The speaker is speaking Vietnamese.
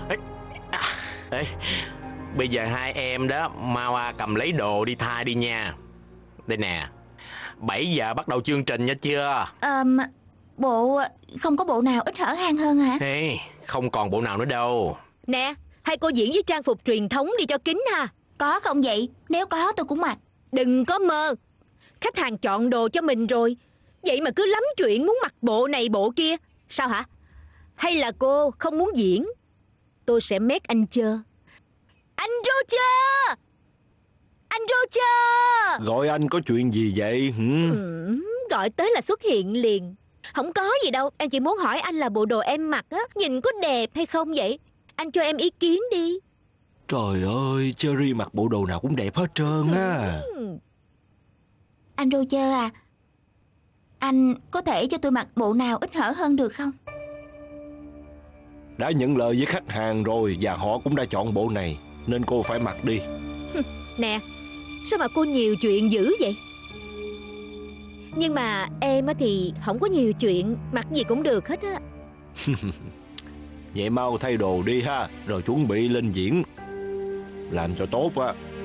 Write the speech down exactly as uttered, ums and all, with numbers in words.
Ê, à, ê, bây giờ hai em đó mau à, cầm lấy đồ đi thay đi nha. Đây nè, bảy giờ bắt đầu chương trình nha chưa? Ờm, bộ không có bộ nào ít hở hang hơn hả? Ê, không còn bộ nào nữa đâu. Nè, hai cô diễn với trang phục truyền thống đi cho kín ha. Có không vậy? Nếu có tôi cũng mặc. Đừng có mơ. Khách hàng chọn đồ cho mình rồi, vậy mà cứ lắm chuyện muốn mặc bộ này bộ kia. Sao hả? Hay là cô không muốn diễn? Tôi sẽ make anh chơ. Anh Roger! Anh Roger! Gọi anh có chuyện gì vậy? Hử? Ừ, gọi tới là xuất hiện liền. Không có gì đâu, em chỉ muốn hỏi anh là bộ đồ em mặc á, nhìn có đẹp hay không vậy? Anh cho em ý kiến đi. Trời ơi, Cherry mặc bộ đồ nào cũng đẹp hết trơn á. Anh Roger à, anh có thể cho tôi mặc bộ nào ít hở hơn được không? Đã nhận lời với khách hàng rồi và họ cũng đã chọn bộ này, nên cô phải mặc đi. Nè, sao mà cô nhiều chuyện dữ vậy? Nhưng mà em á thì không có nhiều chuyện, mặc gì cũng được hết á. Vậy mau thay đồ đi ha, rồi chuẩn bị lên diễn. Làm cho tốt á.